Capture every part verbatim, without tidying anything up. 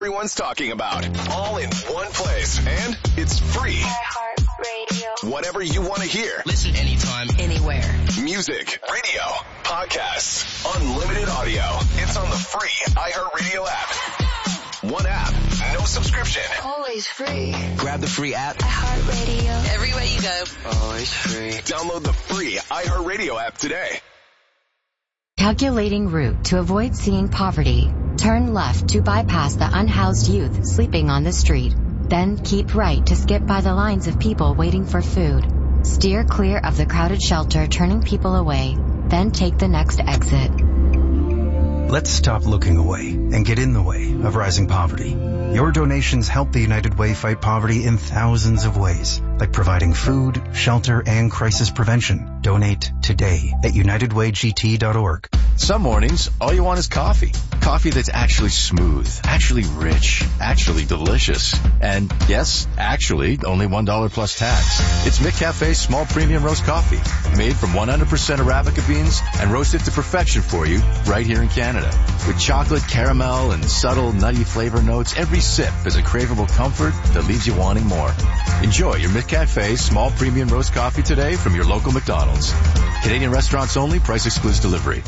Everyone's talking about, all in one place, and it's free. iHeartRadio. Whatever you want to hear. Listen anytime, anywhere. Music, radio, podcasts, unlimited audio. It's on the free iHeartRadio app. One app, no subscription. Always free. Grab the free app. iHeartRadio. Everywhere you go. Always free. Download the free iHeartRadio app today. Calculating route to avoid seeing poverty. Turn left to bypass the unhoused youth sleeping on the street. Then keep right to skip by the lines of people waiting for food. Steer clear of the crowded shelter turning people away. Then take the next exit. Let's stop looking away and get in the way of rising poverty. Your donations help the United Way fight poverty in thousands of ways, like providing food, shelter, and crisis prevention. Donate today at united way g t dot org. Some mornings, all you want is coffee. Coffee that's actually smooth, actually rich, actually delicious. And yes, actually, only one dollar plus tax. It's McCafe's small premium roast coffee, made from one hundred percent Arabica beans and roasted to perfection for you right here in Canada. With chocolate, caramel, and subtle nutty flavor notes, every sip is a craveable comfort that leaves you wanting more. Enjoy your McCafe small premium roast coffee today from your local McDonald's. Canadian restaurants only, price excludes delivery.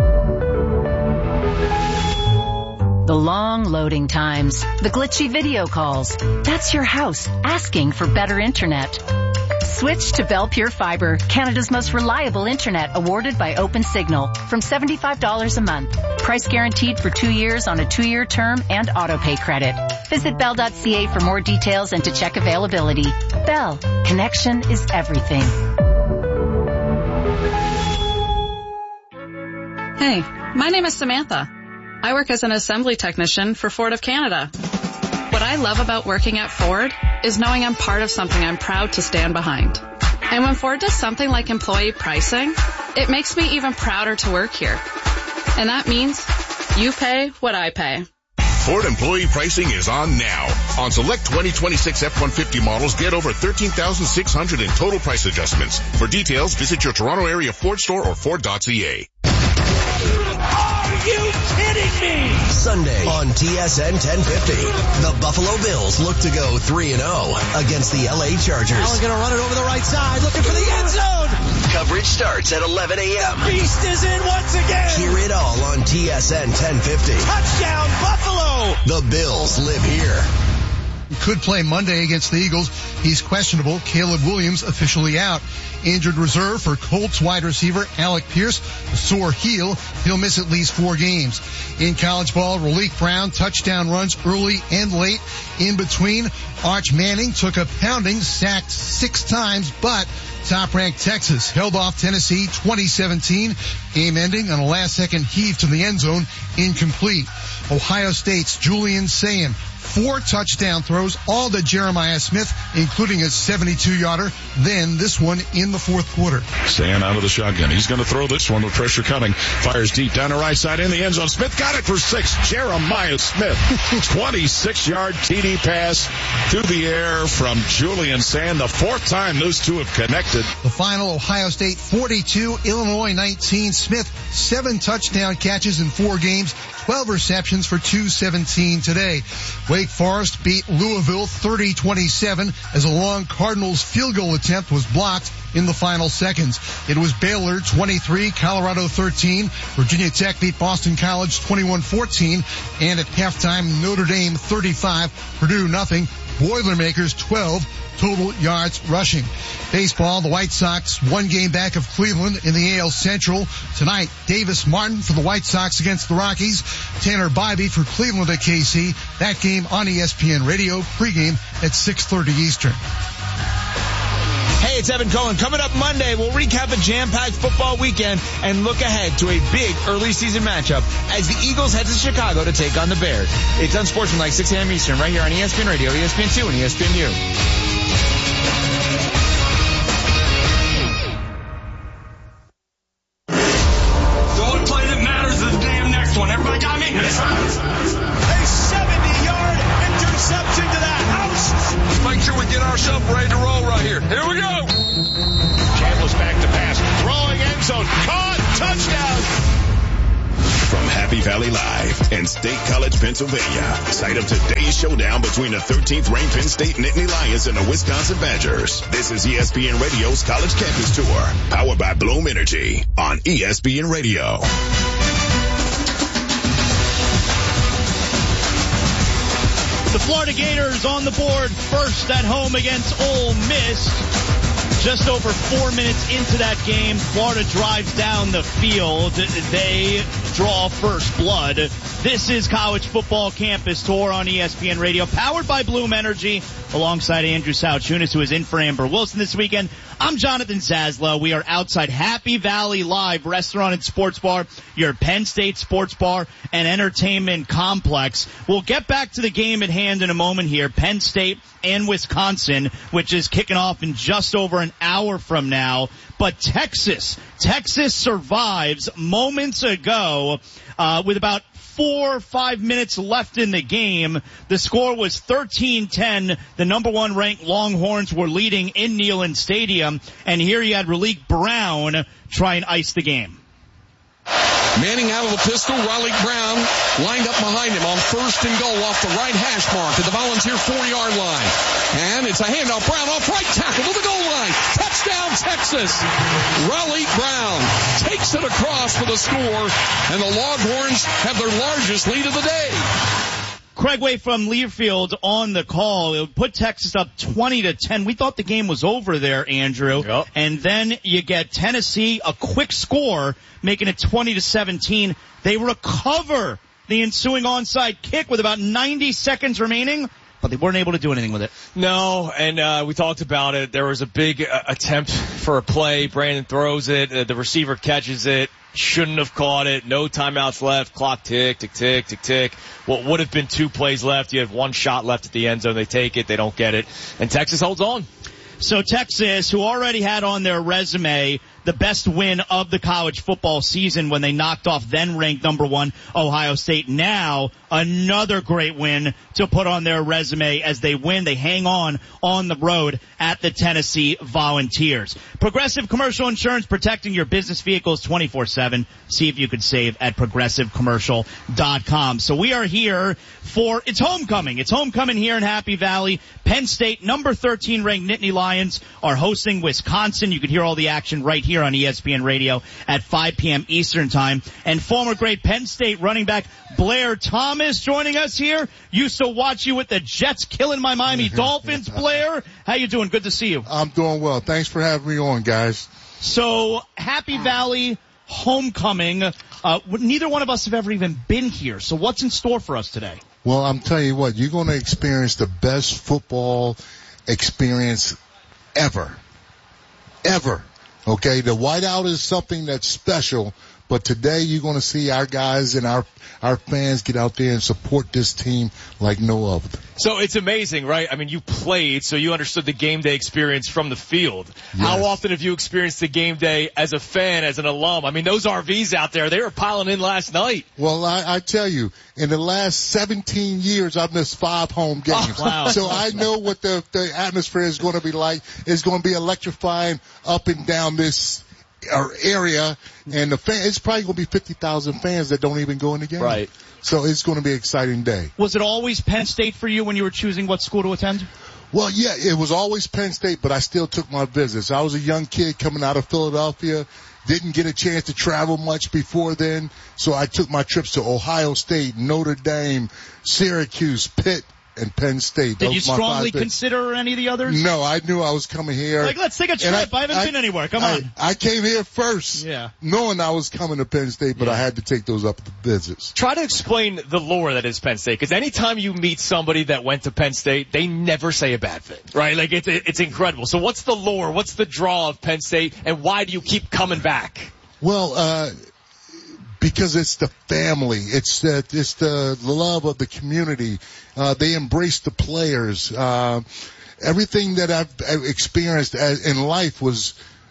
The long loading times, the glitchy video calls. That's your house asking for better internet. Switch to Bell Pure Fiber, Canada's most reliable internet, awarded by OpenSignal, from seventy-five dollars a month. Price guaranteed for two years on a two-year term and auto-pay credit. Visit bell dot c a for more details and to check availability. Bell, connection is everything. Hey, my name is Samantha. I work as an assembly technician for Ford of Canada. What I love about working at Ford is knowing I'm part of something I'm proud to stand behind. And when Ford does something like employee pricing, it makes me even prouder to work here. And that means you pay what I pay. Ford employee pricing is on now. On select twenty twenty-six F one fifty models, get over thirteen thousand six hundred in total price adjustments. For details, visit your Toronto area Ford store or Ford dot c a. Are you kidding me? Sunday on T S N ten fifty. The Buffalo Bills look to go three and oh against the L A Chargers. Allen going to run it over the right side, looking for the end zone. Coverage starts at eleven a.m. The Beast is in once again. Hear it all on T S N ten fifty. Touchdown, Buffalo. The Bills live here. Could play Monday against the Eagles. He's questionable. Caleb Williams officially out. Injured reserve for Colts wide receiver Alec Pierce, a sore heel. He'll miss at least four games. In college ball, Raleek Brown touchdown runs early and late. In between, Arch Manning took a pounding, sacked six times, but top-ranked Texas held off Tennessee twenty seventeen. Game ending on a last-second heave to the end zone, incomplete. Ohio State's Julian Sayin, four touchdown throws, all to Jeremiah Smith, including a seventy-two yarder. Then this one in the fourth quarter. Sayin out of the shotgun. He's going to throw this one with pressure coming. Fires deep down the right side in the end zone. Smith got it for six. Jeremiah Smith. twenty-six yard T D pass through the air from Julian Sayin. The fourth time those two have connected. The final, Ohio State forty-two, Illinois nineteen. Smith, seven touchdown catches in four games, twelve receptions for two seventeen today. Wake Forest beat Louisville thirty twenty-seven as a long Cardinals field goal attempt was blocked in the final seconds. It was Baylor twenty-three, Colorado thirteen. Virginia Tech beat Boston College twenty-one fourteen. And at halftime, Notre Dame thirty-five, Purdue nothing. Boilermakers twelve. Total yards rushing. Baseball, the White Sox one game back of Cleveland in the A L Central. Tonight, Davis Martin for the White Sox against the Rockies. Tanner Bybee for Cleveland at K C. That game on E S P N Radio, pregame at six thirty Eastern. Hey, it's Evan Cohen. Coming up Monday, we'll recap a jam-packed football weekend and look ahead to a big early season matchup as the Eagles head to Chicago to take on the Bears. It's Unsportsmanlike, six a.m. Eastern, right here on E S P N Radio, E S P N two, and E S P N U. One. Everybody got me? Yes. A seventy-yard interception to the house. Let's make sure we get ourselves ready to roll right here. Here we go. Chambliss back to pass. Throwing end zone. Caught. Touchdown. From Happy Valley Live in State College, Pennsylvania. Site of today's showdown between the thirteenth ranked Penn State Nittany Lions and the Wisconsin Badgers. This is E S P N Radio's College Campus Tour, powered by Bloom Energy on E S P N Radio. The Florida Gators on the board first at home against Ole Miss. Just over four minutes into that game, Florida drives down the field. They draw first blood. This is College Football Campus Tour on E S P N Radio, powered by Bloom Energy, alongside Andrew Sauchunas, who is in for Amber Wilson this weekend. I'm Jonathan Zaslow. We are outside Happy Valley Live Restaurant and Sports Bar, your Penn State sports bar and entertainment complex. We'll get back to the game at hand in a moment here. Penn State and Wisconsin, which is kicking off in just over an hour from now. But Texas, Texas survives moments ago uh, with about four or five minutes left in the game. The score was thirteen ten. The number one ranked Longhorns were leading in Neyland Stadium. And here you had Raleek Brown try and ice the game. Manning out of the pistol. Raleek Brown lined up behind him on first and goal off the right hash mark at the Volunteer four-yard line. And it's a handoff. Brown off right tackle to the goal line. Touchdown, Texas. Raleek Brown takes it across for the score, and the Longhorns have their largest lead of the day. Craig Way from Learfield on the call. It put Texas up twenty to ten. We thought the game was over there, Andrew. Yep. And then you get Tennessee, a quick score, making it twenty to seventeen. They recover the ensuing onside kick with about ninety seconds remaining, but they weren't able to do anything with it. No, and uh we talked about it. There was a big uh, attempt for a play. Brandon throws it. Uh, the receiver catches it. Shouldn't have caught it. No timeouts left. Clock tick, tick, tick, tick, tick. What would have been two plays left. You have one shot left at the end zone. They take it. They don't get it. And Texas holds on. So Texas, who already had on their resume the best win of the college football season when they knocked off then-ranked number one Ohio State, now another great win to put on their resume as they win. They hang on on the road at the Tennessee Volunteers. Progressive Commercial Insurance, protecting your business vehicles twenty-four seven. See if you could save at progressive commercial dot com. So we are here for, it's homecoming. It's homecoming here in Happy Valley. Penn State, number thirteen ranked Nittany Lions, are hosting Wisconsin. You can hear all the action right here on E S P N Radio at five p.m. Eastern Time. And former great Penn State running back Blair Thomas joining us here. Used to watch you with the Jets killing my Miami Dolphins. Blair, how you doing? Good to see you. I'm doing well. Thanks for having me on, guys. So, Happy Valley homecoming. Uh, neither one of us have ever even been here. So what's in store for us today? Well, I'm telling you what, you're going to experience the best football experience ever. Ever. Okay, the whiteout is something that's special, but today you're going to see our guys and our our fans get out there and support this team like no other. So it's amazing, right? I mean, you played, so you understood the game day experience from the field. Yes. How often have you experienced the game day as a fan, as an alum? I mean, those R Vs out there, they were piling in last night. Well, I, I tell you, in the last seventeen years, I've missed five home games. Oh, wow. So I know what the, the atmosphere is going to be like. It's going to be electrifying up and down this area, and the fan, it's probably going to be fifty thousand fans that don't even go in the game. Right. So it's going to be an exciting day. Was it always Penn State for you when you were choosing what school to attend? Well, yeah, it was always Penn State, but I still took my visits. I was a young kid coming out of Philadelphia, didn't get a chance to travel much before then, so I took my trips to Ohio State, Notre Dame, Syracuse, Pitt, and Penn State. Did you strongly consider any of the others? No, I knew I was coming here. Like, let's take a trip. I, I haven't I, been anywhere. Come I, on. I came here first, yeah, knowing I was coming to Penn State, but yeah. I had to take those up visits. Try to explain the lore that is Penn State, because anytime you meet somebody that went to Penn State, they never say a bad thing, right? Like, it's, it's incredible. So what's the lore? What's the draw of Penn State, and why do you keep coming back? Well, uh, because it's the family. It's the, it's the love of the community. Uh, they embrace the players. Uh, everything that I've, I've experienced as, in life was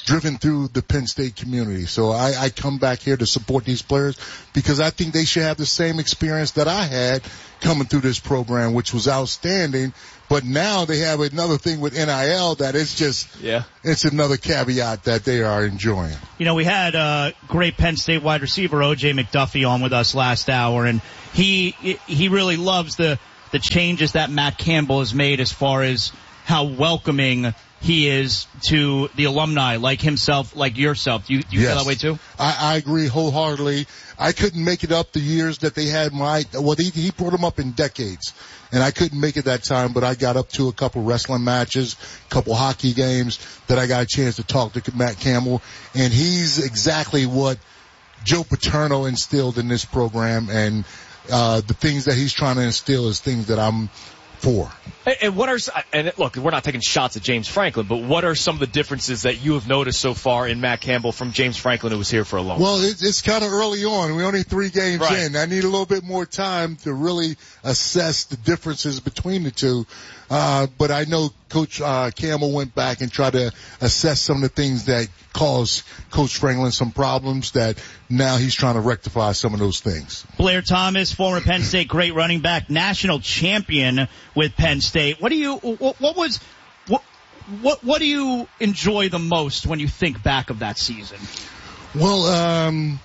driven through the Penn State community. So I, I come back here to support these players because I think they should have the same experience that I had coming through this program, which was outstanding. But now they have another thing with N I L that it's just, yeah, it's another caveat that they are enjoying. You know, we had uh great Penn State wide receiver O J McDuffie on with us last hour, and he he really loves the the changes that Matt Campbell has made as far as how welcoming he is to the alumni, like himself, like yourself. Do you, do you yes. feel that way too? I, I agree wholeheartedly. I couldn't make it up the years that they had my, well, he, he brought them up in decades, and I couldn't make it that time, but I got up to a couple wrestling matches, a couple hockey games that I got a chance to talk to Matt Campbell, and he's exactly what Joe Paterno instilled in this program, and uh the things that he's trying to instill is things that I'm for. And, and what are, and look, we're not taking shots at James Franklin, but what are some of the differences that you have noticed so far in Matt Campbell from James Franklin, who was here for a long well, time? Well, it, it's kind of early on. We're only three games right. in. I need a little bit more time to really assess the differences between the two. Uh, but I know Coach uh, Campbell went back and tried to assess some of the things that caused Coach Franklin some problems that now he's trying to rectify some of those things. Blair Thomas, former Penn State great running back, national champion with Penn State. What do you, what, what was, what, what, what do you enjoy the most when you think back of that season? Well, um,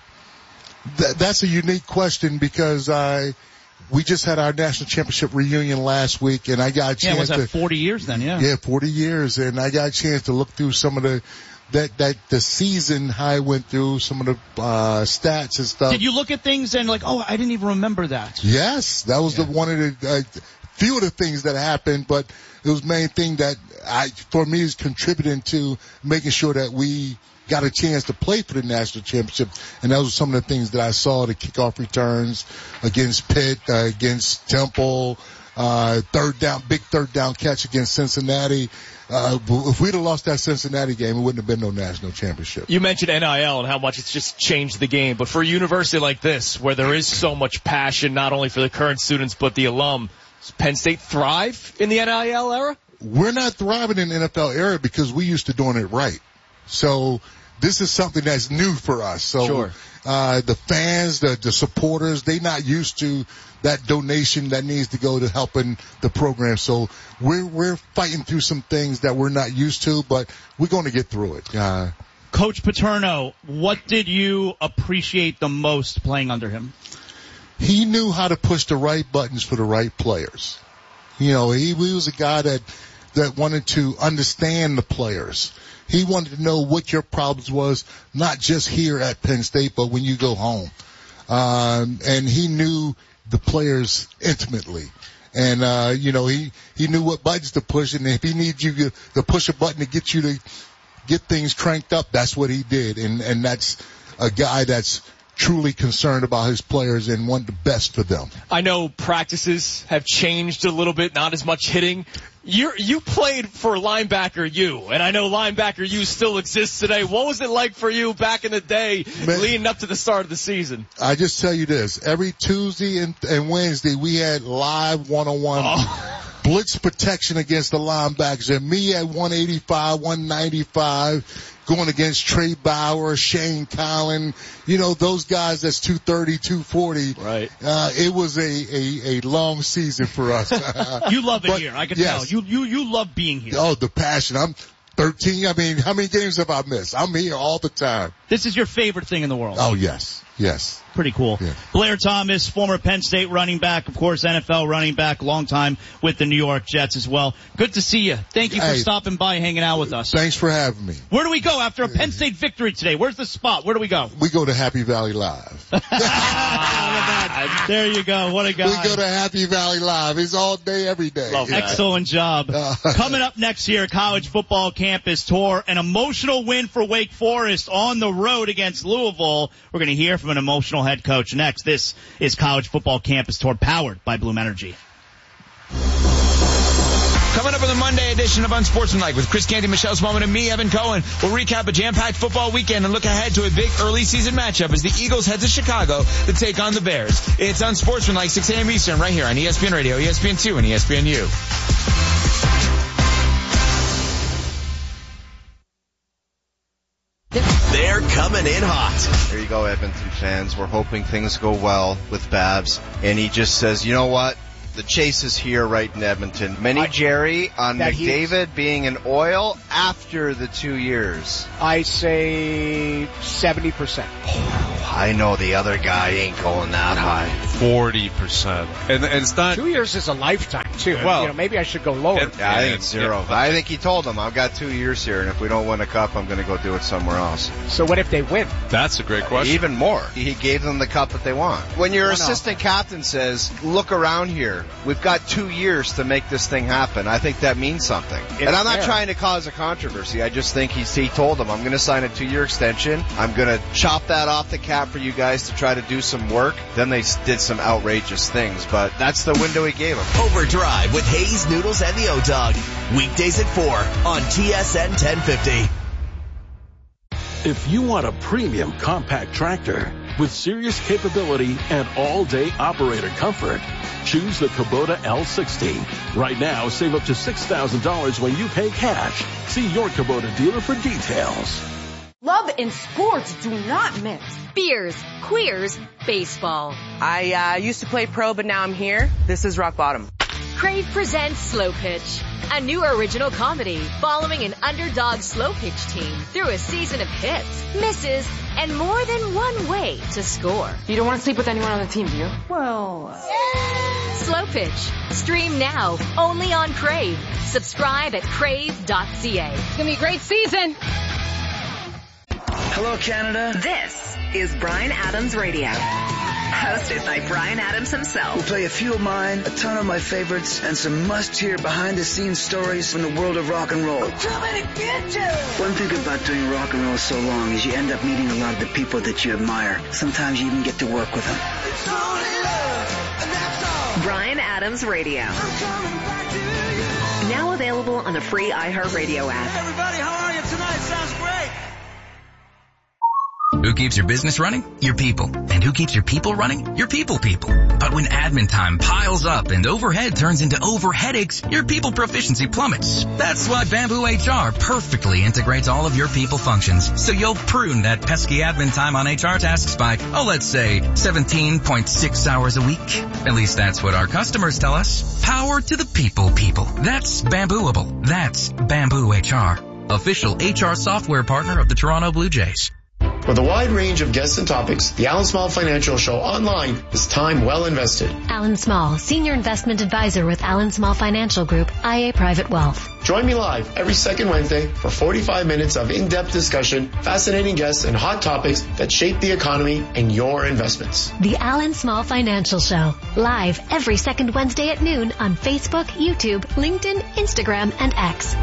th- that's a unique question because I, we just had our national championship reunion last week, and I got a chance yeah, was that to, forty years then, yeah. Yeah, forty years, and I got a chance to look through some of the, that, that, the season, how I went through some of the, uh, stats and stuff. Did you look at things and like, oh, I didn't even remember that? Yes, that was yeah. the one of the, uh, few of the things that happened, but it was the main thing that I, for me, is contributing to making sure that we got a chance to play for the national championship, and those were some of the things that I saw, the kickoff returns against Pitt, uh, against Temple, uh, third down, big third down catch against Cincinnati. Uh, if we'd have lost that Cincinnati game, it wouldn't have been no national championship. You mentioned N I L and how much it's just changed the game, but for a university like this, where there is so much passion, not only for the current students, but the alum, does Penn State thrive in the N I L era? We're not thriving in the N F L era because we used to doing it right. So this is something that's new for us. So sure. uh the fans, the, the supporters, they not used to that donation that needs to go to helping the program. So we're we're fighting through some things that we're not used to, but we're going to get through it. Uh, Coach Paterno, what did you appreciate the most playing under him? He knew how to push the right buttons for the right players. You know, he, he was a guy that that wanted to understand the players. He wanted to know what your problems was, not just here at Penn State, but when you go home. Um, and he knew the players intimately. And, uh, you know, he, he knew what buttons to push, and if he needs you to push a button to get you to get things cranked up, that's what he did. And, and that's a guy that's truly concerned about his players and want the best for them. I know practices have changed a little bit, not as much hitting. You you played for linebacker U, and I know linebacker U still exists today. What was it like for you back in the day, Man, leading up to the start of the season? I just tell you this: every Tuesday and, and Wednesday we had live one-on-one oh. blitz protection against the linebackers, and me at one eighty-five, one ninety-five. Going against Trey Bauer, Shane Collin, you know, those guys that's two thirty, two forty. Right. Uh, it was a, a, a long season for us. You love it but, here, I can yes. tell. You, you, you love being here. Oh, the passion. I'm thirteen. I mean, how many games have I missed? I'm here all the time. This is your favorite thing in the world. Oh, yes. Yes. Pretty cool. Yeah. Blair Thomas, former Penn State running back, of course, N F L running back, long time with the New York Jets as well. Good to see you. Thank you for hey, stopping by, hanging out with us. Thanks for having me. Where do we go after a Penn State victory today? Where's the spot? Where do we go? We go to Happy Valley Live. There you go. What a guy. We go to Happy Valley Live. He's all day, every day. Love that. Excellent job. Coming up next year, College Football Campus Tour, an emotional win for Wake Forest on the road against Louisville. We're going to hear from an emotional head coach next. This is College Football Campus Tour, powered by Bloom Energy. Coming up on the Monday edition of Unsportsmanlike with Chris Canty, Michelle Smallman, and me, Evan Cohen, we'll recap a jam-packed football weekend and look ahead to a big early season matchup as the Eagles head to Chicago to take on the Bears. It's Unsportsmanlike, six a.m. Eastern, right here on E S P N Radio, E S P N two, and E S P N U. There you go, Edmonton fans. We're hoping things go well with Babs. And he just says, you know what? The chase is here right in Edmonton. Mini I, Jerry on McDavid being an oil after the two years. I say seventy percent. Oh, I know the other guy ain't going that high. forty percent. And, and it's not... Two years is a lifetime, too. Well, you know, maybe I should go lower. And, yeah, I think it's zero. Yeah. I think he told them, I've got two years here, and if we don't win a cup, I'm going to go do it somewhere else. So what if they win? That's a great question. Even more. He gave them the cup that they want. When your oh, assistant no. captain says, look around here, we've got two years to make this thing happen, I think that means something. It's and I'm not fair. trying to cause a controversy. I just think he's, he told them, I'm going to sign a two-year extension. I'm going to chop that off the cap for you guys to try to do some work. Then they did some outrageous things, but that's the window he gave them. Overdrive with Hayes, Noodles, and the O-Dog. Weekdays at four on T S N ten fifty. If you want a premium compact tractor with serious capability and all-day operator comfort, choose the Kubota L sixty. Right now, save up to six thousand dollars when you pay cash. See your Kubota dealer for details. Love and sports do not mix. Beers, queers, baseball. I uh, used to play pro, but now I'm here. This is rock bottom. Crave presents Slow Pitch, a new original comedy following an underdog slow pitch team through a season of hits, misses, and more than one way to score. You don't want to sleep with anyone on the team, do you? Well... Uh... Slow Pitch. Stream now, only on Crave. Subscribe at crave dot c a. It's going to be a great season. Hello, Canada. This is Bryan Adams Radio. Hosted by Bryan Adams himself. We'll play a few of mine, a ton of my favorites, and some must-hear behind-the-scenes stories from the world of rock and roll. Too many bitches! One thing about doing rock and roll so long is you end up meeting a lot of the people that you admire. Sometimes you even get to work with them. It's only love, and that's all. Bryan Adams Radio. I'm coming back to you. Now available on the free iHeartRadio app. Hey, everybody, how are you tonight? Sounds great. Who keeps your business running? Your people. And who keeps your people running? Your people people. But when admin time piles up and overhead turns into over headaches, your people proficiency plummets. That's why Bamboo H R perfectly integrates all of your people functions. So you'll prune that pesky admin time on H R tasks by, oh, let's say seventeen point six hours a week. At least that's what our customers tell us. Power to the people people. That's Bambooable. That's Bamboo H R. Official H R software partner of the Toronto Blue Jays. With a wide range of guests and topics, the Alan Small Financial Show online is time well invested. Alan Small, Senior Investment Advisor with Alan Small Financial Group, I A Private Wealth. Join me live every second Wednesday for forty-five minutes of in-depth discussion, fascinating guests, and hot topics that shape the economy and your investments. The Alan Small Financial Show, live every second Wednesday at noon on Facebook, YouTube, LinkedIn, Instagram, and X.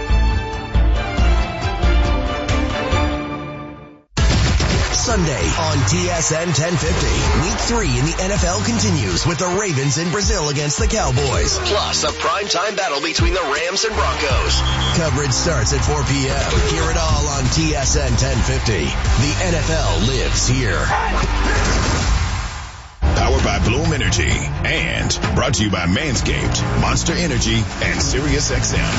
Sunday on T S N ten fifty. Week three in the N F L continues with the Ravens in Brazil against the Cowboys. Plus a primetime battle between the Rams and Broncos. Coverage starts at four p.m. Hear it all on T S N ten fifty. The N F L lives here. Powered by Bloom Energy and brought to you by Manscaped, Monster Energy, and Sirius X M.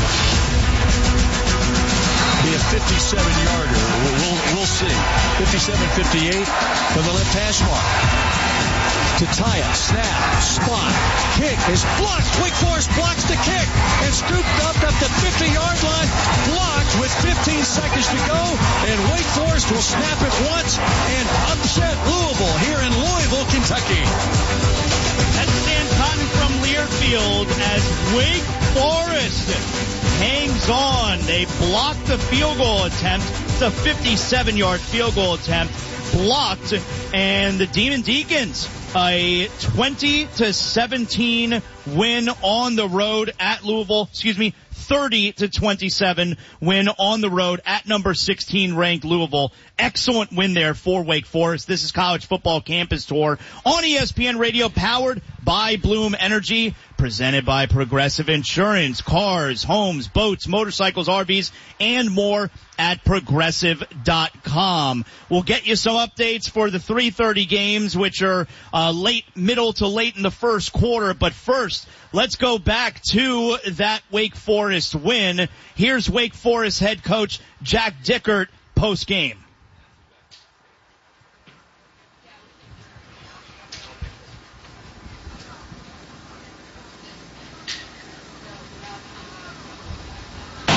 Be a fifty-seven yarder. We'll, we'll, we'll see. fifty-seven fifty-eight from the left hash mark. Tataya, snap, spot, kick is blocked. Wake Forest blocks the kick and scooped up at the fifty-yard line. Blocked with fifteen seconds to go, and Wake Forest will snap it once and upset Louisville here in Louisville, Kentucky. That's Dan Cotton from Learfield as Wake Forest hangs on. They blocked the field goal attempt. It's a fifty-seven-yard field goal attempt. Blocked. And the Demon Deacons, a twenty to seventeen win on the road at Louisville. Excuse me. thirty to twenty-seven win on the road at number sixteen ranked Louisville. Excellent win there for Wake Forest. This is College Football Campus Tour on E S P N Radio, powered by Bloom Energy, presented by Progressive Insurance. Cars, homes, boats, motorcycles, R Vs, and more at progressive dot com. We'll get you some updates for the three thirty games, which are uh, late, middle to late in the first quarter. But first, let's go back to that Wake Forest win. Here's Wake Forest head coach Jack Dickert post-game.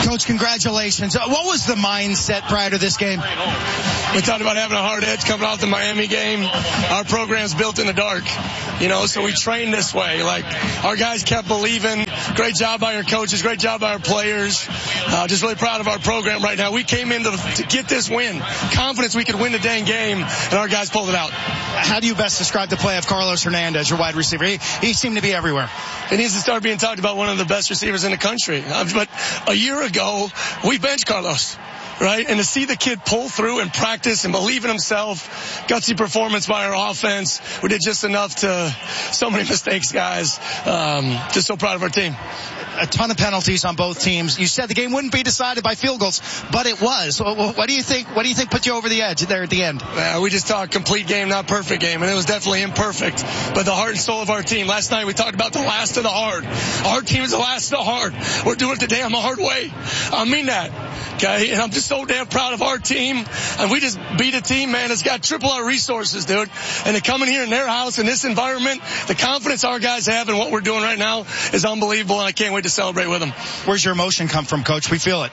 Coach, congratulations. Uh, what was the mindset prior to this game? We talked about having a hard edge coming off the Miami game. Our program's built in the dark, you know, so we train this way. Like, our guys kept believing. Great job by our coaches. Great job by our players. Uh, just really proud of our program right now. We came in to, to get this win. Confidence we could win the dang game, and our guys pulled it out. How do you best describe the play of Carlos Hernandez, your wide receiver? He, he seemed to be everywhere. He needs to start being talked about one of the best receivers in the country. Uh, but a year ago, we benched Carlos. Right? And to see the kid pull through and practice and believe in himself, gutsy performance by our offense. We did just enough to, so many mistakes, guys. Um, just so proud of our team. A ton of penalties on both teams. You said the game wouldn't be decided by field goals, but it was. What do you think? What do you think put you over the edge there at the end? Uh, we just talked complete game, not perfect game, and it was definitely imperfect. But the heart and soul of our team. Last night we talked about the last of the hard. Our team is the last of the hard. We're doing it the damn hard way. I mean that. Okay, and I'm just so damn proud of our team. And we just beat a team, man, that's got triple our resources, dude. And to come in here in their house in this environment, the confidence our guys have in what we're doing right now is unbelievable, and I can't wait to celebrate with them. Where's your emotion come from, Coach? We feel it.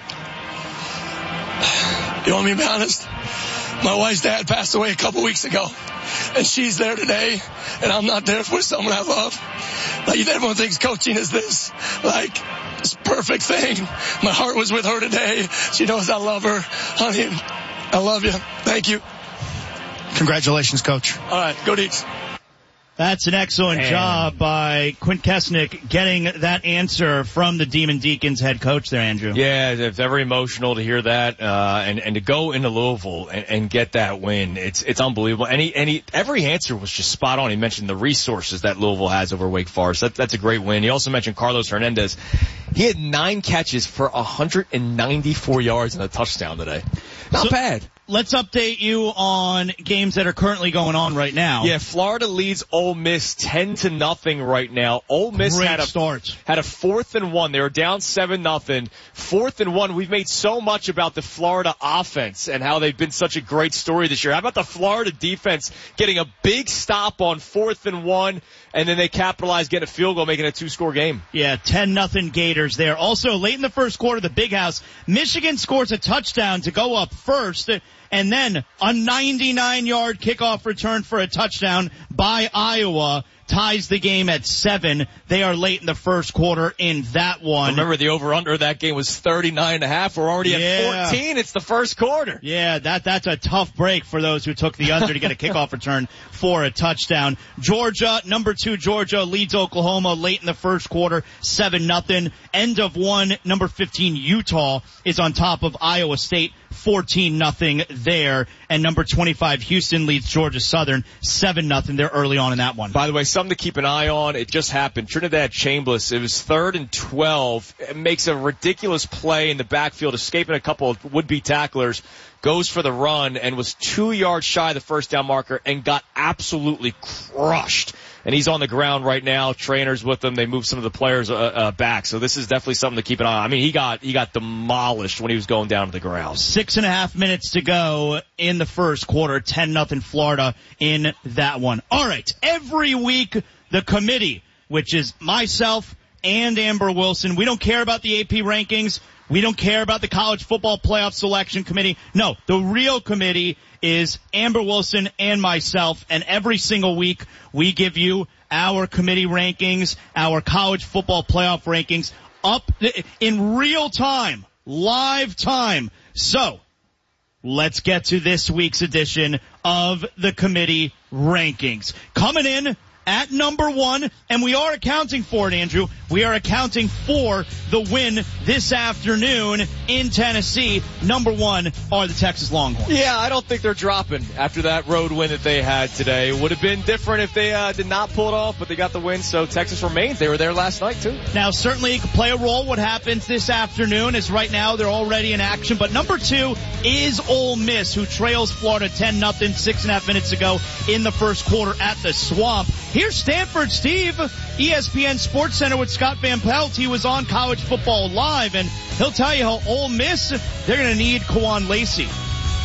You want me to be honest? My wife's dad passed away a couple weeks ago, and she's there today, and I'm not there for someone I love. Like, everyone thinks coaching is this, like, this perfect thing. My heart was with her today. She knows I love her. Honey, I love you. Thank you. Congratulations, Coach. All right, go Deeks. That's an excellent Man. job by Quint Kesnick getting that answer from the Demon Deacons head coach there, Andrew. Yeah, it's very emotional to hear that, uh, and, and to go into Louisville and, and get that win. It's, it's unbelievable. And he, and he, every answer was just spot on. He mentioned the resources that Louisville has over Wake Forest. That, that's a great win. He also mentioned Carlos Hernandez. He had nine catches for one hundred ninety-four yards and a touchdown today. Not so, bad. Let's update you on games that are currently going on right now. Yeah, Florida leads Ole Miss ten to nothing right now. Ole Miss Great had a start. had a fourth and one. They were down seven nothing. Fourth and one. We've made so much about the Florida offense and how they've been such a great story this year. How about the Florida defense getting a big stop on fourth and one, and then they capitalize, getting a field goal, making a two-score game. Yeah, ten nothing Gators there. Also, late in the first quarter, the Big House, Michigan scores a touchdown to go up first. And then a ninety-nine yard kickoff return for a touchdown by Iowa ties the game at seven. They are late in the first quarter in that one. Remember, the over-under of that game was thirty-nine and a half. We're already yeah. at fourteen. It's the first quarter. Yeah, that that's a tough break for those who took the under to get a kickoff return for a touchdown. Georgia, number two Georgia, leads Oklahoma late in the first quarter, seven nothing. End of one, number fifteen Utah is on top of Iowa State, fourteen nothing there. And number twenty-five Houston leads Georgia Southern, seven nothing. They're early on in that one. By the way, something to keep an eye on. It just happened. Trinidad Chambliss, it was third and twelve. It makes a ridiculous play in the backfield, escaping a couple of would-be tacklers. Goes for the run and was two yards shy of the first down marker and got absolutely crushed. And he's on the ground right now. Trainers with him. They moved some of the players uh, uh, back. So this is definitely something to keep an eye on. I mean, he got he got demolished when he was going down to the ground. Six and a half minutes to go in the first quarter. ten nothing Florida in that one. All right. Every week, the committee, which is myself and Amber Wilson, we don't care about the A P rankings. We don't care about the college football playoff selection committee. No, the real committee is Amber Wilson and myself, and every single week we give you our committee rankings, our college football playoff rankings up in real time, live time. So, let's get to this week's edition of the committee rankings. Coming in at number one, and we are accounting for it, Andrew. We are accounting for the win this afternoon in Tennessee. Number one are the Texas Longhorns. Yeah, I don't think they're dropping after that road win that they had today. Would have been different if they uh, did not pull it off, but they got the win, so Texas remains. They were there last night, too. Now, certainly it could play a role what happens this afternoon, as right now they're already in action. But number two is Ole Miss, who trails Florida ten nothing six and a half minutes ago in the first quarter at the Swamp. Here's Stanford Steve, E S P N Sports Center with Scott Van Pelt. He was on College Football Live, and he'll tell you how Ole Miss, they're going to need Kwan Lacey.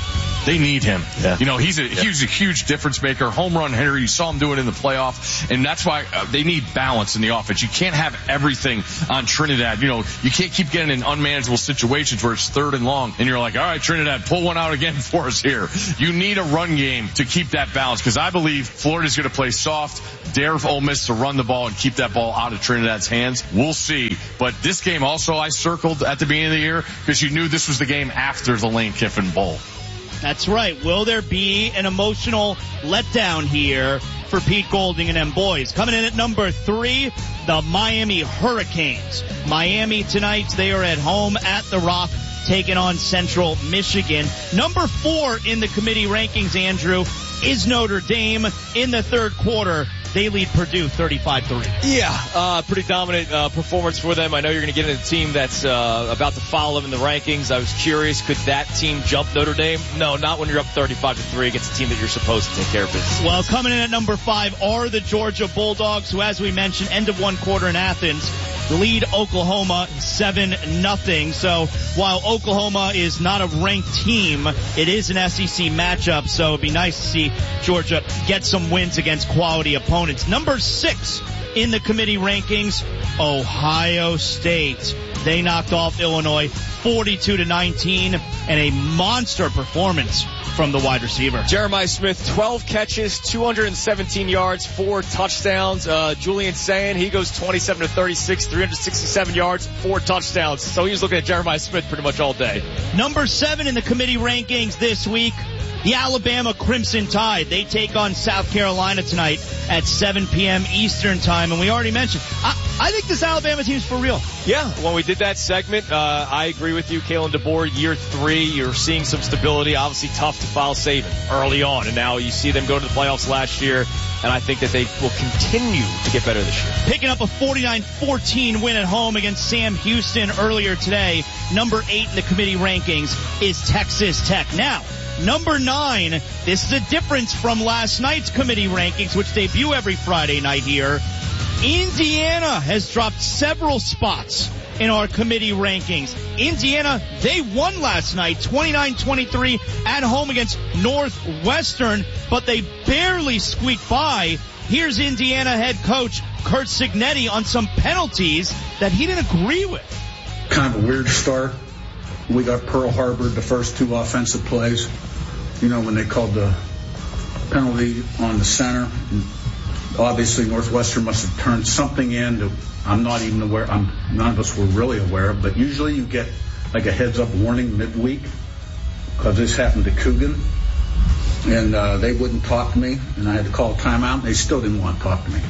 They need him. Yeah. You know, he's a Yeah. he's a huge difference maker, home run hitter. You saw him do it in the playoff, and that's why uh, they need balance in the offense. You can't have everything on Trinidad. You know, you can't keep getting in unmanageable situations where it's third and long, and you're like, all right, Trinidad, pull one out again for us here. You need a run game to keep that balance, because I believe Florida's going to play soft, dare Ole Miss to run the ball and keep that ball out of Trinidad's hands. We'll see. But this game also I circled at the beginning of the year because you knew this was the game after the Lane Kiffin Bowl. That's right. Will there be an emotional letdown here for Pete Golding and them boys? Coming in at number three, the Miami Hurricanes. Miami tonight, they are at home at the Rock, taking on Central Michigan. Number four in the committee rankings, Andrew, is Notre Dame. In the third quarter, they lead Purdue thirty-five three. Yeah, uh, pretty dominant uh, performance for them. I know you're going to get into a team that's uh, about to follow them in the rankings. I was curious, could that team jump Notre Dame? No, not when you're up thirty-five to three against a team that you're supposed to take care of business. Well, coming in at number five are the Georgia Bulldogs, who, as we mentioned, end of one quarter in Athens, lead Oklahoma seven nothing. So while Oklahoma is not a ranked team, it is an S E C matchup, so it'd be nice to see Georgia get some wins against quality opponents. Number six in the committee rankings, Ohio State. They knocked off Illinois forty-two to nineteen, and a monster performance from the wide receiver. Jeremiah Smith, twelve catches, two hundred seventeen yards, four touchdowns. Uh, Julian Sayin, he goes twenty-seven to thirty-six, three hundred sixty-seven yards, four touchdowns. So he was looking at Jeremiah Smith pretty much all day. Number seven in the committee rankings this week, the Alabama Crimson Tide. They take on South Carolina tonight at seven p.m. Eastern time. And we already mentioned, I, I think this Alabama team's for real. Yeah, when we did that segment, uh, I agree with you, Kalen DeBoer. Year three, you're seeing some stability. Obviously tough to foul Saban early on. And now you see them go to the playoffs last year. And I think that they will continue to get better this year. Picking up a forty-nine fourteen win at home against Sam Houston earlier today. Number eight in the committee rankings is Texas Tech. Now, number nine, this is a difference from last night's committee rankings, which debut every Friday night here. Indiana has dropped several spots in our committee rankings. Indiana, they won last night, twenty-nine twenty-three at home against Northwestern, but they barely squeaked by. Here's Indiana head coach Curt Cignetti on some penalties that he didn't agree with. Kind of a weird start. We got Pearl Harbor the first two offensive plays. You know, when they called the penalty on the center, obviously Northwestern must have turned something in that I'm not even aware, I'm, none of us were really aware of, but usually you get like a heads up warning midweek, because this happened to Coogan, and uh, they wouldn't talk to me, and I had to call a timeout, and they still didn't want to talk to me.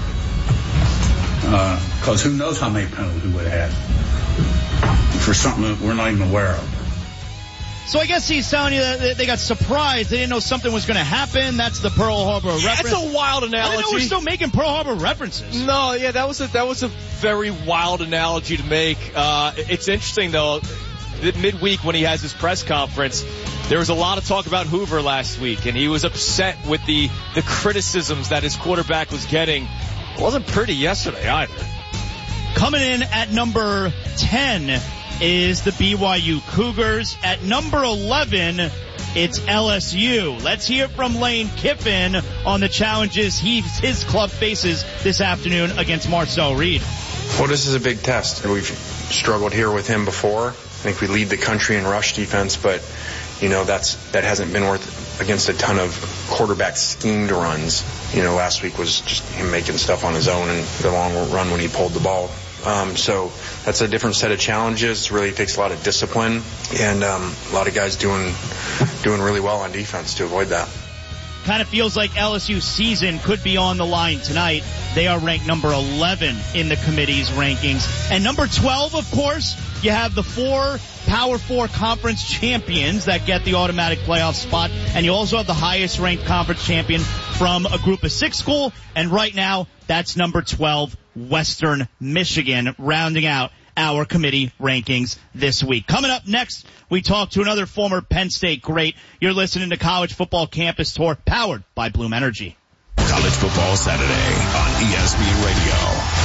Because uh, who knows how many penalties we would have had for something that we're not even aware of. So I guess he's telling you that they got surprised. They didn't know something was going to happen. That's the Pearl Harbor yeah, reference. That's a wild analogy. I didn't know we're still making Pearl Harbor references. No, yeah, that was a, that was a very wild analogy to make. Uh, it's interesting, though, that midweek when he has his press conference, there was a lot of talk about Hoover last week, and he was upset with the, the criticisms that his quarterback was getting. It wasn't pretty yesterday either. Coming in at number ten is the B Y U Cougars. At number eleven, it's L S U. Let's hear from Lane Kiffin on the challenges he, his club faces this afternoon against Marcel Reed. Well, this is a big test. We've struggled here with him before. I think we lead the country in rush defense, but, you know, that's that hasn't been worth against a ton of quarterback schemed runs. You know, last week was just him making stuff on his own and the long run when he pulled the ball. Um, so that's a different set of challenges. Really takes a lot of discipline and um, a lot of guys doing doing really well on defense to avoid that. Kind of feels like L S U's season could be on the line tonight. They are ranked number eleven in the committee's rankings. And number twelve, of course, you have the four Power Four conference champions that get the automatic playoff spot. And you also have the highest ranked conference champion from a group of six school. And right now, that's number twelve, Western Michigan, rounding out our committee rankings this week. Coming up next, we talk to another former Penn State great. You're listening to College Football Campus Tour, powered by Bloom Energy. College Football Saturday on E S P N Radio.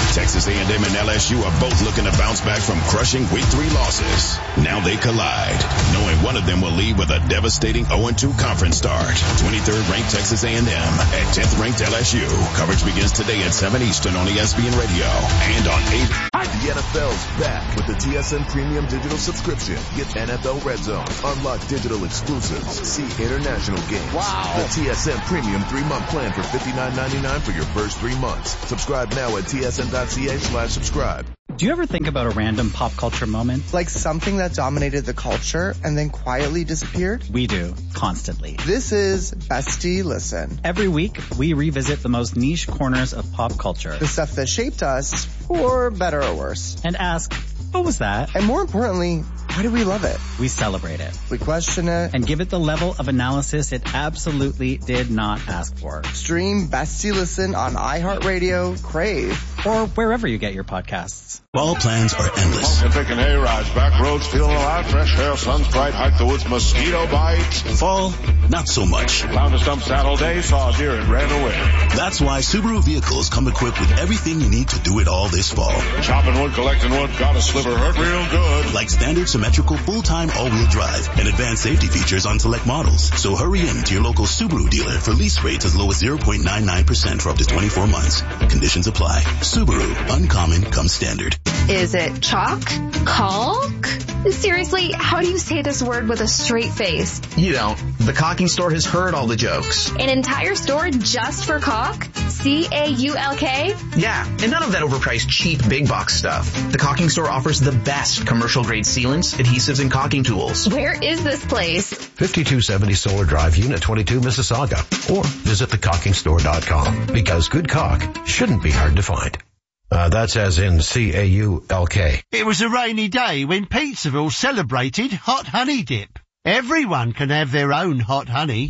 Texas A and M and L S U are both looking to bounce back from crushing week three losses. Now they collide, knowing one of them will leave with a devastating oh and two conference start. twenty-third ranked Texas A and M at tenth ranked L S U. Coverage begins today at seven Eastern on E S P N Radio and on eight. The N F L's back with the T S N Premium Digital Subscription. Get N F L Red Zone, unlock digital exclusives, see international games. Wow. The T S N Premium three-month plan for fifty-nine ninety-nine for your first three months. Subscribe now at T S N dot C A slash subscribe. Do you ever think about a random pop culture moment? Like something that dominated the culture and then quietly disappeared? We do, constantly. This is Bestie Listen. Every week, we revisit the most niche corners of pop culture. The stuff that shaped us, for better or worse. And ask, what was that? And more importantly, why do we love it? We celebrate it. We question it. And give it the level of analysis it absolutely did not ask for. Stream Bestie Listen on iHeartRadio, Crave, or wherever you get your podcasts. Fall plans are endless. You're picking A-rides, back roads, feeling alive, fresh air, sun's bright, hike the woods, mosquito bites. Fall, not so much. Found a stump saddle day, saw a deer and ran away. That's why Subaru vehicles come equipped with everything you need to do it all this fall. Chopping wood, collecting wood, got a sliver, hurt real good. Like standard symmetrical full-time all-wheel drive and advanced safety features on select models. So hurry in to your local Subaru dealer for lease rates as low as zero point nine nine percent for up to twenty-four months. Conditions apply. Subaru, uncommon comes standard. Is it chalk? Caulk? Seriously, how do you say this word with a straight face? You don't. The Caulking Store has heard all the jokes. An entire store just for caulk? C A U L K? Yeah, and none of that overpriced cheap big box stuff. The Caulking Store offers the best commercial grade sealants, adhesives, and caulking tools. Where is this place? fifty-two seventy Solar Drive, Unit twenty-two, Mississauga. Or visit the caulking store dot com. Because good caulk shouldn't be hard to find. Uh, that's as in C A U L K. It was a rainy day when Pizzaville celebrated Hot Honey Dip. Everyone can have their own hot honey.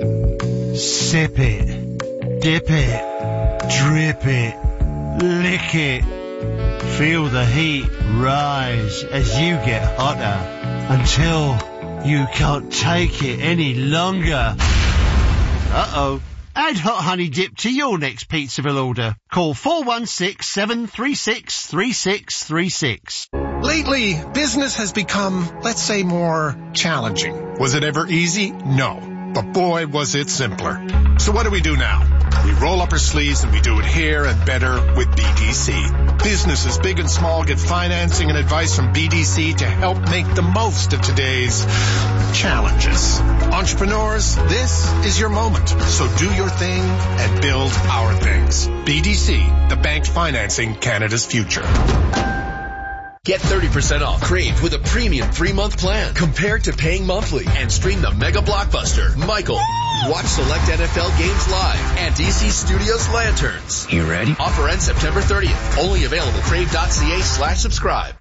Sip it, dip it, drip it, lick it. Feel the heat rise as you get hotter until you can't take it any longer. Uh-oh. Add Hot Honey Dip to your next Pizzaville order. Call four one six, seven three six, three six three six. Lately, business has become, let's say, more challenging. Was it ever easy? No. But boy, was it simpler. So what do we do now? We roll up our sleeves and we do it here and better with B D C. Businesses big and small get financing and advice from B D C to help make the most of today's challenges. Entrepreneurs, this is your moment. So do your thing and build our things. B D C, the bank financing Canada's future. Get thirty percent off Crave with a premium three-month plan compared to paying monthly and stream the mega blockbuster, Michael. Watch select N F L games live at D C Studios Lanterns. You ready? Offer ends September thirtieth. Only available crave.ca slash subscribe.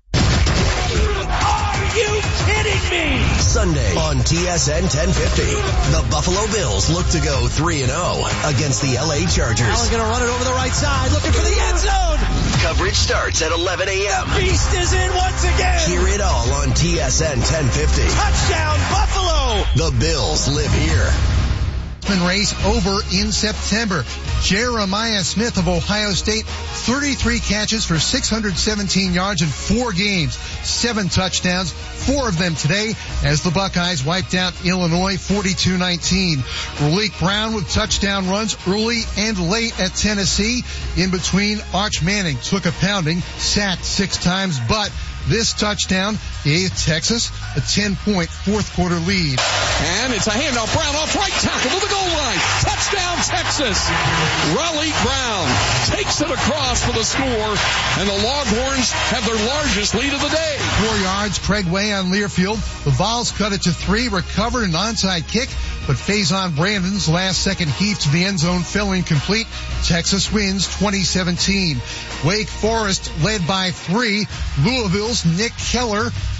Are you kidding me? Sunday on T S N ten fifty. The Buffalo Bills look to go three and oh against the L A Chargers. Allen going to run it over the right side, looking for the end zone. Coverage starts at eleven a.m. Beast is in once again. Hear it all on T S N ten fifty. Touchdown, Buffalo. The Bills live here. Race over in September. Jeremiah Smith of Ohio State, thirty-three catches for six hundred seventeen yards in four games, seven touchdowns, four of them today as the Buckeyes wiped out Illinois forty-two nineteen. Raleek Brown with touchdown runs early and late at Tennessee. In between, Arch Manning took a pounding, sacked six times, but this touchdown gave Texas a ten-point fourth-quarter lead. And it's a handoff. Brown off right tackle to the goal line. Touchdown, Texas. Raleek Brown takes it across for the score, and the Longhorns have their largest lead of the day. Four yards, Craig Way on Learfield. The Vols cut it to three, recovered an onside kick, but Faison Brandon's last-second heave to the end zone fell incomplete. Texas wins twenty seventeen. Wake Forest led by three. Louisville's Nick Keller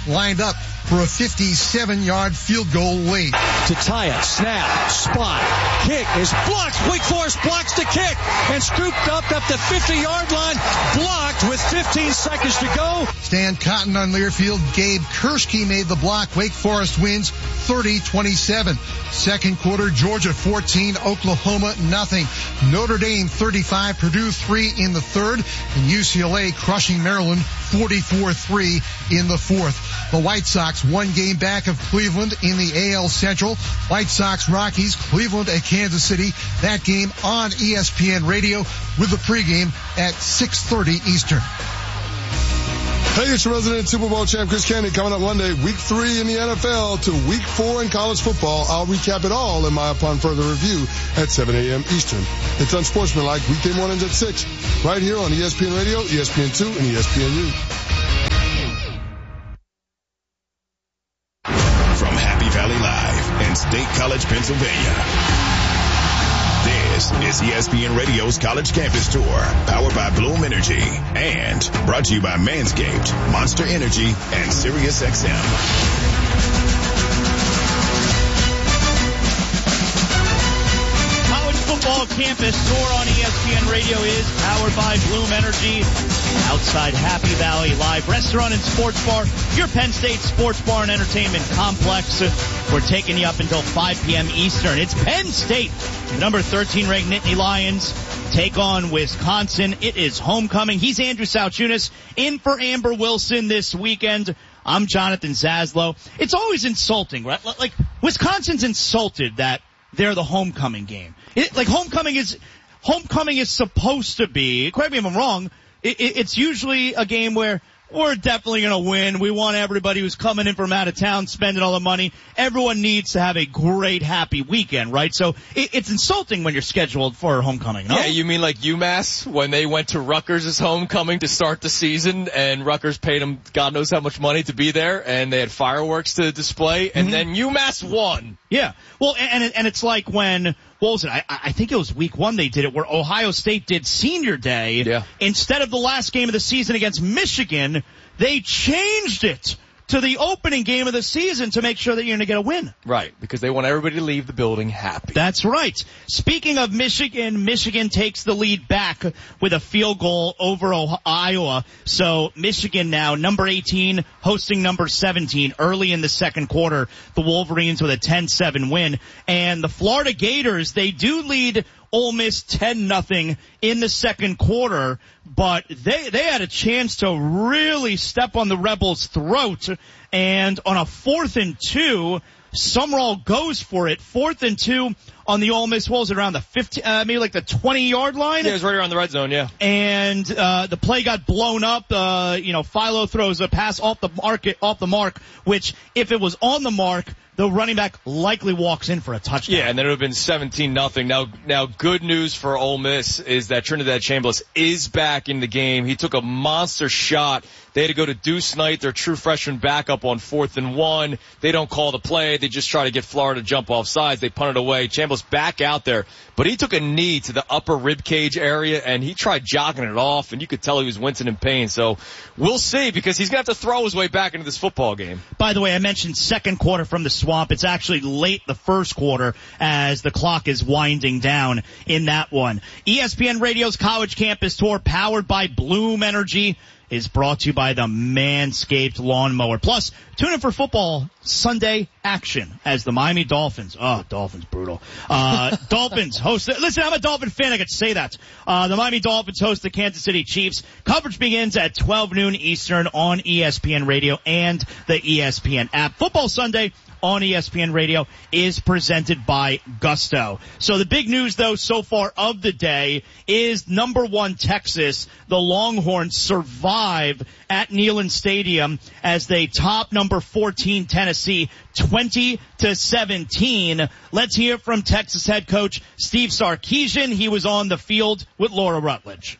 lined up for a fifty-seven-yard field goal late. To tie it, snap, spot, kick is blocked. Wake Forest blocks the kick and scooped up at the fifty-yard line, blocked with fifteen seconds to go. Stan Cotton on Learfield. Gabe Kershke made the block. Wake Forest wins thirty twenty-seven. Second quarter, Georgia fourteen, Oklahoma nothing. Notre Dame thirty-five, Purdue three in the third, and U C L A crushing Maryland forty-four three in the fourth. The White Sox one game back of Cleveland in the A L Central. White Sox Rockies, Cleveland at Kansas City. That game on E S P N Radio with the pregame at six thirty Eastern. Hey, it's your resident Super Bowl champ Chris Candy coming up Monday, week three in the N F L to week four in college football. I'll recap it all in my Upon Further Review at seven a.m. Eastern. It's Unsportsmanlike weekday mornings at six, right here on E S P N Radio, E S P N two, and E S P N U. From Happy Valley Live in State College, Pennsylvania. This is E S P N Radio's College Campus Tour, powered by Bloom Energy, and brought to you by Manscaped, Monster Energy, and Sirius X M. Football Campus Tour on E S P N Radio is powered by Bloom Energy, outside Happy Valley Live Restaurant and Sports Bar, your Penn State sports bar and entertainment complex. We're taking you up until five p.m. Eastern. It's Penn State, number thirteen ranked Nittany Lions, take on Wisconsin. It is homecoming. He's Andrew Salchunas, in for Amber Wilson this weekend. I'm Jonathan Zaslow. It's always insulting, right? Like, Wisconsin's insulted that they're the homecoming game. It, like homecoming is, homecoming is supposed to be, correct me if I'm wrong, it, it, it's usually a game where we're definitely going to win. We want everybody who's coming in from out of town spending all the money. Everyone needs to have a great, happy weekend, right? So it, it's insulting when you're scheduled for homecoming, no? Yeah, you mean like UMass when they went to Rutgers' homecoming to start the season, and Rutgers paid them God knows how much money to be there, and they had fireworks to display, and mm-hmm. then UMass won. Yeah. Well, and and it's like when, what was it? I, I think it was week one they did it, where Ohio State did senior day. Yeah. Instead of the last game of the season against Michigan, they changed it to the opening game of the season to make sure that you're going to get a win. Right, because they want everybody to leave the building happy. That's right. Speaking of Michigan, Michigan takes the lead back with a field goal over Iowa. So Michigan now, number eighteen, hosting number seventeen early in the second quarter. The Wolverines with a ten seven win. And the Florida Gators, they do lead Ole Miss ten nothing in the second quarter, but they they had a chance to really step on the Rebels' throat, and on a fourth and two, Summerall goes for it. Fourth and two on the Ole Miss, what was it, around the fifteen, uh, maybe like the twenty-yard line? Yeah, it was right around the red zone, yeah. And uh the play got blown up. Uh, you know, Philo throws a pass off the mark, off the mark, which if it was on the mark, the running back likely walks in for a touchdown. Yeah, and then it would have been seventeen nothing. Now, now, good news for Ole Miss is that Trinidad Chambliss is back in the game. He took a monster shot. They had to go to Deuce Knight, their true freshman backup, on fourth and one. They don't call the play. They just try to get Florida to jump off sides. They punt it away. Chambliss back out there. But he took a knee to the upper rib cage area, and he tried jogging it off, and you could tell he was wincing in pain. So we'll see, because he's going to have to throw his way back into this football game. By the way, I mentioned second quarter from the Swamp. It's actually late the first quarter as the clock is winding down in that one. E S P N Radio's College Campus Tour, powered by Bloom Energy, is brought to you by the Manscaped Lawnmower. Plus, tune in for football Sunday action as the Miami Dolphins, oh, Dolphins, brutal, uh, Dolphins host, listen, I'm a Dolphin fan, I could say that. Uh, the Miami Dolphins host the Kansas City Chiefs. Coverage begins at twelve noon Eastern on E S P N Radio and the E S P N app. Football Sunday on E S P N Radio is presented by Gusto. So the big news, though, so far of the day is number one Texas. The Longhorns survive at Neyland Stadium as they top number fourteen Tennessee twenty to seventeen. Let's hear from Texas head coach Steve Sarkisian. He was on the field with Laura Rutledge.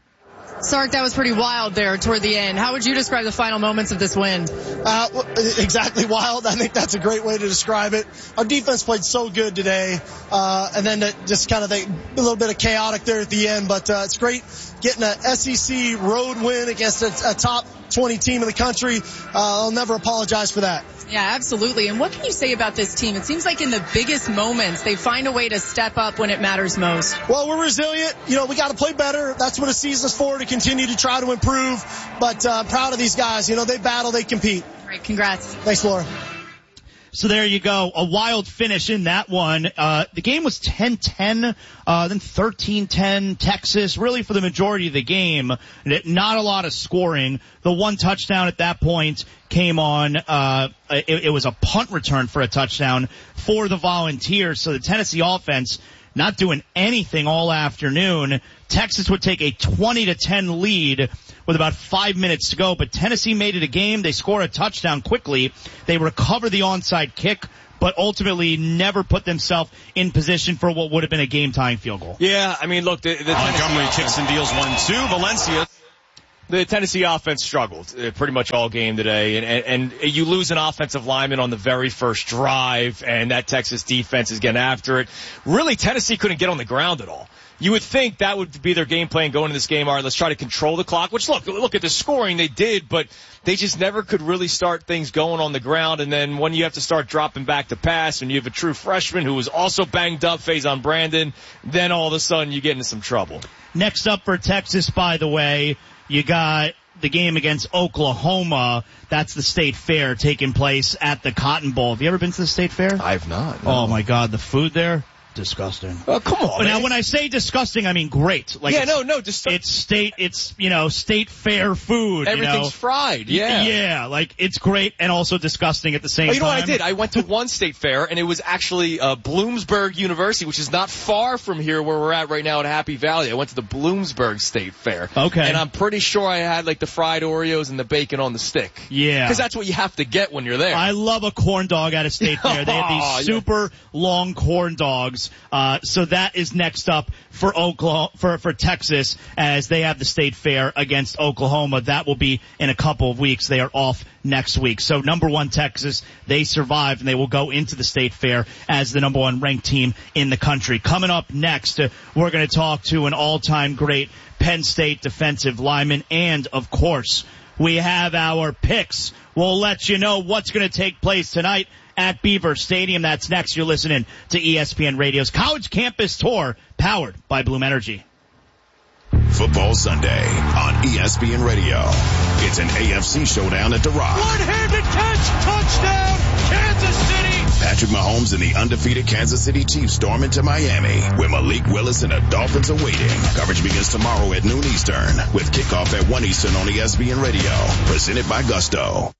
Sark, that was pretty wild there toward the end. How would you describe the final moments of this win? Uh, exactly wild. I think that's a great way to describe it. Our defense played so good today, uh, and then just kind of the, a little bit of chaotic there at the end, but uh, it's great. getting an S E C road win against a, a top twenty team in the country. Uh, I'll never apologize for that. Yeah, absolutely. And what can you say about this team? It seems like in the biggest moments, they find a way to step up when it matters most. Well, we're resilient. You know, we got to play better. That's what a season's for, to continue to try to improve. But uh, proud of these guys. You know, they battle, they compete. All right, congrats. Thanks, Laura. So there you go. A wild finish in that one. Uh, the game was ten ten, uh, then thirteen ten Texas, really for the majority of the game. Not a lot of scoring. The one touchdown at that point came on, uh, it, it was a punt return for a touchdown for the Volunteers. So the Tennessee offense not doing anything all afternoon. Texas would take a twenty to ten lead with about five minutes to go, but Tennessee made it a game. They score a touchdown quickly. They recover the onside kick, but ultimately never put themselves in position for what would have been a game-tying field goal. Yeah, I mean, look, the, the Montgomery kicks and deals one two. Valencia. The Tennessee offense struggled uh, pretty much all game today, and, and, and you lose an offensive lineman on the very first drive, and that Texas defense is getting after it. Really, Tennessee couldn't get on the ground at all. You would think that would be their game plan going into this game. All right, let's try to control the clock, which look, look at the scoring they did, but they just never could really start things going on the ground. And then when you have to start dropping back to pass and you have a true freshman who was also banged up, Faison Brandon, then all of a sudden you get into some trouble. Next up for Texas, by the way, you got the game against Oklahoma. That's the State Fair taking place at the Cotton Bowl. Have you ever been to the State Fair? I have not. No. Oh my God, the food there. Disgusting. Oh, come on. But now when I say disgusting, I mean great. Like yeah, no, no, just it's state, it's, you know, State Fair food. Everything's you know? fried. Yeah. Yeah, like it's great and also disgusting at the same time. Oh, you know what I did? I went to one State Fair and it was actually uh, Bloomsburg University, which is not far from here where we're at right now at Happy Valley. I went to the Bloomsburg State Fair. Okay. And I'm pretty sure I had like the fried Oreos and the bacon on the stick. Yeah. Because that's what you have to get when you're there. I love a corn dog at a State Fair. They have these Oh, super yeah. long corn dogs. Uh, so that is next up for Oklahoma, for, for Texas, as they have the State Fair against Oklahoma. That will be in a couple of weeks. They are off next week. So number one Texas, they survived and they will go into the State Fair as the number one ranked team in the country. Coming up next, uh, we're going to talk to an all-time great Penn State defensive lineman, and of course, we have our picks. We'll let you know what's going to take place tonight at Beaver Stadium. That's next. You're listening to E S P N Radio's College Campus Tour, powered by Bloom Energy. Football Sunday on E S P N Radio. It's an A F C showdown at the Rock. One-handed catch, touchdown, Kansas City. Patrick Mahomes and the undefeated Kansas City Chiefs storm into Miami, where Malik Willis and the Dolphins are waiting. Coverage begins tomorrow at noon Eastern, with kickoff at one Eastern on E S P N Radio. Presented by Gusto.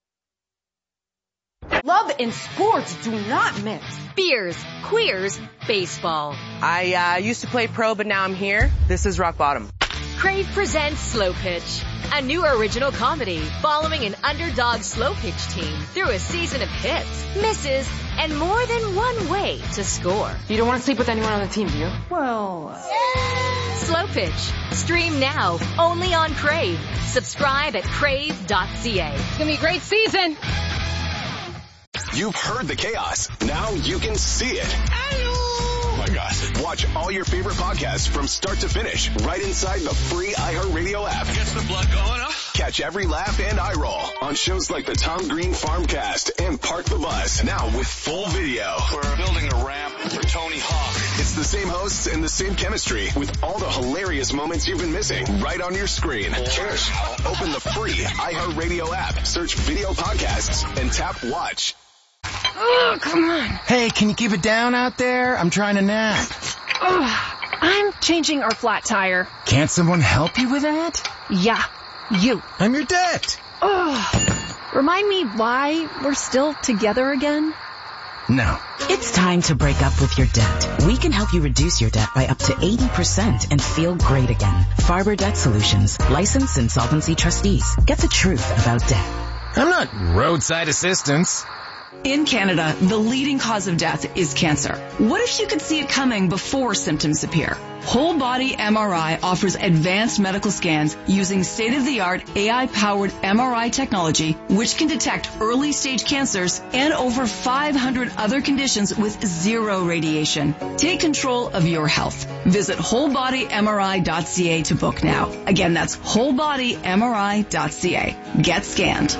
Love and sports do not mix. Beers, queers, baseball. I uh, used to play pro, but now I'm here. This is rock bottom. Crave presents Slow Pitch, a new original comedy following an underdog slow pitch team through a season of hits, misses, and more than one way to score. You don't want to sleep with anyone on the team, do you? Well, yeah. Slow Pitch. Stream now, only on Crave. Subscribe at crave dot c a. It's going to be a great season. You've heard the chaos. Now you can see it. Oh my gosh. Watch all your favorite podcasts from start to finish right inside the free iHeartRadio app. Gets the blood going, huh? Catch every laugh and eye roll on shows like the Tom Green Farmcast and Park the Bus. Now with full video. We're building a ramp for Tony Hawk. It's the same hosts and the same chemistry with all the hilarious moments you've been missing right on your screen. Cheers. Open the free iHeartRadio app, search video podcasts, and tap watch. Oh, come on. Hey, can you keep it down out there? I'm trying to nap. Oh, I'm changing our flat tire. Can't someone help you with that? Yeah, you. I'm your debt. Oh, remind me why we're still together again? No. It's time to break up with your debt. We can help you reduce your debt by up to eighty percent and feel great again. Farber Debt Solutions, licensed insolvency trustees. Get the truth about debt. I'm not roadside assistance. In Canada, the leading cause of death is cancer. What if you could see it coming before symptoms appear? Whole Body M R I offers advanced medical scans using state-of-the-art A I-powered M R I technology, which can detect early-stage cancers and over five hundred other conditions with zero radiation. Take control of your health. Visit whole body M R I dot C A to book now. Again, that's whole body M R I dot C A. Get scanned.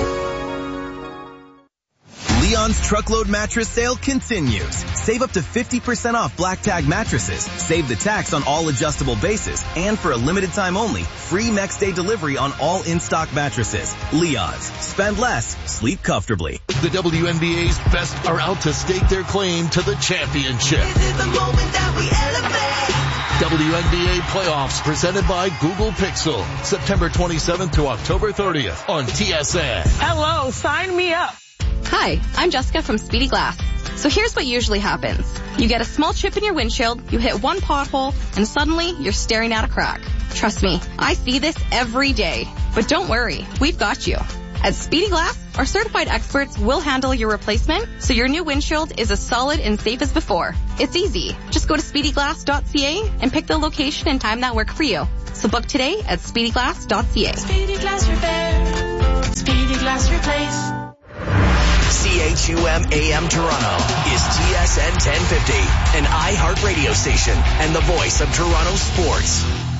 Leon's Truckload Mattress Sale continues. Save up to fifty percent off black tag mattresses. Save the tax on all adjustable bases. And for a limited time only, free next day delivery on all in-stock mattresses. Leon's. Spend less. Sleep comfortably. The W N B A's best are out to stake their claim to the championship. This is the moment that we elevate. W N B A playoffs presented by Google Pixel. September twenty-seventh to October thirtieth on T S N. Hello, sign me up. Hi, I'm Jessica from Speedy Glass. So here's what usually happens. You get a small chip in your windshield, you hit one pothole, and suddenly you're staring at a crack. Trust me, I see this every day. But don't worry, we've got you. At Speedy Glass, our certified experts will handle your replacement so your new windshield is as solid and safe as before. It's easy. Just go to speedy glass dot C A and pick the location and time that work for you. So book today at speedy glass dot C A. Speedy Glass Repair. Speedy Glass Replace. C H U M A M Toronto is T S N ten fifty, an iHeart radio station and the voice of Toronto sports.